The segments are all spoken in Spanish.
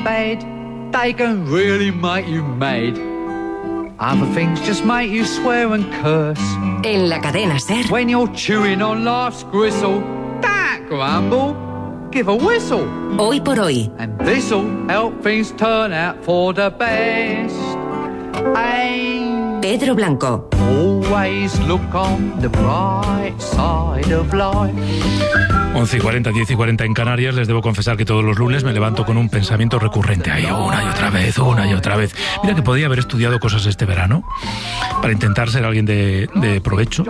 bad. They can really make you mad. Other things just make you swear and curse. En la cadena SER. When you're chewing on life's gristle, don't grumble, give a whistle. Hoy por hoy. And this'll help things turn out for the best. Pedro Blanco. Always look on the bright side of life. 11:40, 10:40 en Canarias. Les debo confesar que todos los lunes me levanto con un pensamiento recurrente. Ahí, una y otra vez. Mira que podía haber estudiado cosas este verano para intentar ser alguien de provecho.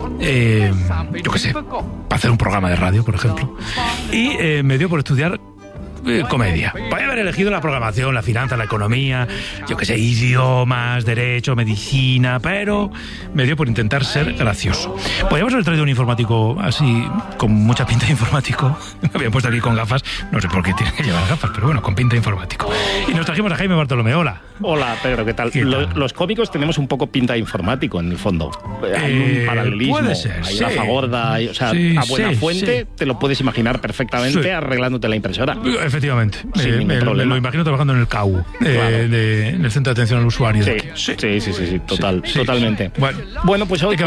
Yo qué sé, para hacer un programa de radio, por ejemplo. Y me dio por estudiar comedia. Podría haber elegido la programación, la finanza, la economía, yo qué sé, idiomas, derecho, medicina, pero me dio por intentar ser gracioso. Podríamos haber traído un informático así, con mucha pinta de informático. Me habían puesto aquí con gafas, no sé por qué tiene que llevar gafas, pero bueno, con pinta de informático. Y nos trajimos a Jaime Bartolomé. Hola. Hola, Pedro, ¿qué tal? Los cómicos tenemos un poco pinta de informático, en el fondo. Hay un paralelismo, puede ser, hay sí. una fagorda, o sea, Sí, a buena fuente sí. te lo puedes imaginar perfectamente arreglándote la impresora. Efectivamente. Sin ningún problema. Me lo imagino trabajando en el CAU, en el Centro de Atención al Usuario. Sí, totalmente. Bueno, pues hoy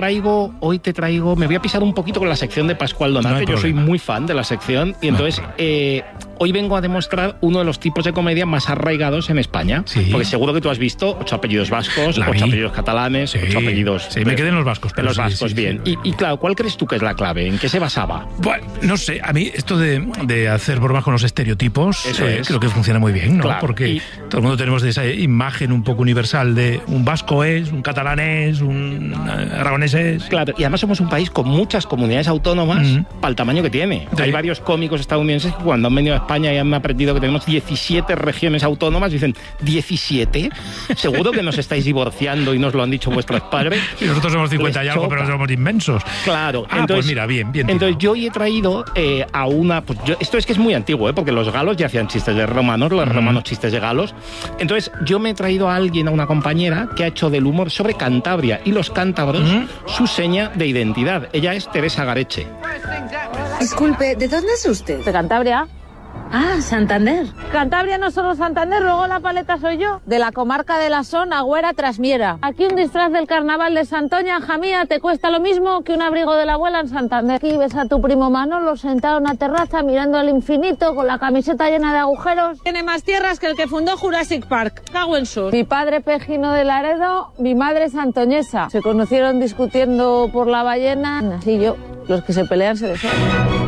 te traigo, me voy a pisar un poquito con la sección de Pascual Donate. Yo soy muy fan de la sección y entonces hoy vengo a demostrar uno de los tipos de comedia más arraigados en España. Sí. Porque seguro que tú has visto 8 apellidos vascos, 8 apellidos catalanes, 8 apellidos... Sí, me quedé en los vascos. En los vascos, bien. Sí. Y claro, ¿cuál crees tú que es la clave? ¿En qué se basaba? Bueno, no sé, a mí esto de hacer bromas con los estereotipos creo que funciona muy bien, ¿no? Claro, porque todo el mundo tenemos esa imagen un poco universal de un vasco es, un catalán es, un aragonés es. Claro, y además somos un país con muchas comunidades autónomas para el tamaño que tiene. Sí. Hay varios cómicos estadounidenses que cuando han venido a España y han aprendido que tenemos 17 regiones autónomas, dicen, ¿17? ¿Seguro que nos estáis divorciando y nos lo han dicho vuestros padres? Y nosotros somos 50 y algo, pero somos inmensos. Claro. Entonces, pues mira, bien. Entonces yo hoy he traído a una... Pues esto es que es muy antiguo, porque los galos ya hacían chistes de romanos, los romanos chistes de galos. Entonces yo me he traído a alguien, a una compañera, que ha hecho del humor sobre Cantabria y los cántabros su seña de identidad. Ella es Teresa Gareche. Disculpe, ¿de dónde es usted? De Cantabria. Ah, Santander. Cantabria no solo Santander, luego la paleta soy yo. De la comarca de la Son, Agüera, Trasmiera. Aquí un disfraz del carnaval de Santoña, Jamía, te cuesta lo mismo que un abrigo de la abuela en Santander. Aquí ves a tu primo Manolo sentado en una terraza mirando al infinito con la camiseta llena de agujeros. Tiene más tierras que el que fundó Jurassic Park. Cago en sus. Mi padre Pejino de Laredo, mi madre santoñesa. Se conocieron discutiendo por la ballena. Así yo, los que se pelean se desean.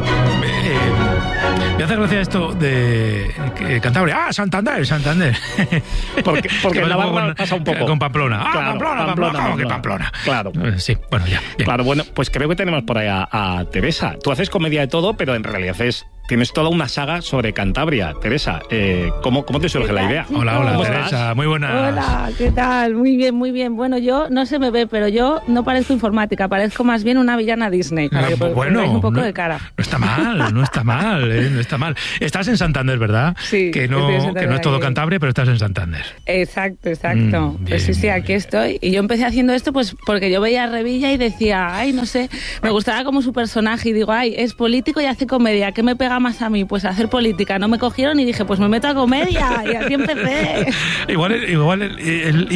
Me hace gracia esto de Cantabria. ¡Ah, Santander! Porque en Navarra pasa un poco. Con Pamplona. ¡Ah, claro, Pamplona! Claro. Sí, bueno, ya. Bien. Claro, bueno, pues creo que tenemos por ahí a Teresa. Tú haces comedia de todo, pero en realidad tienes toda una saga sobre Cantabria. Teresa, ¿cómo te surge la idea? Hola, Teresa, muy buenas. Hola, ¿qué tal? Muy bien. Bueno, yo no se me ve, pero yo no parezco informática, parezco más bien una villana Disney. Bueno, un poco de cara. No está mal, no está mal. Estás en Santander, ¿verdad? Sí. Que no es todo Cantabria, pero estás en Santander. Exacto. Bien, Pues sí, aquí estoy. Y yo empecé haciendo esto pues porque yo veía a Revilla y decía, no sé, me gustaba como su personaje y digo, es político y hace comedia, ¿qué me pega más a mí? Pues hacer política. No me cogieron y dije, pues me meto a comedia y así empecé. Igual